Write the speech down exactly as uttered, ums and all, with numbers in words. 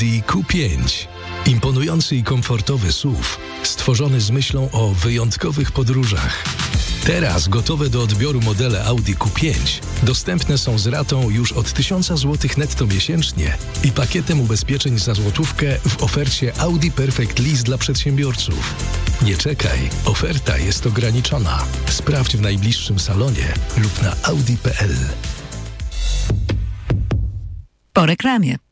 Q pięć. Imponujący i komfortowy S U V, stworzony z myślą o wyjątkowych podróżach. Teraz gotowe do odbioru modele Audi Q pięć dostępne są z ratą już od tysiąc złotych netto miesięcznie i pakietem ubezpieczeń za złotówkę w ofercie Audi Perfect Lease dla przedsiębiorców. Nie czekaj, oferta jest ograniczona. Sprawdź w najbliższym salonie lub na audi kropka p l. Po reklamie.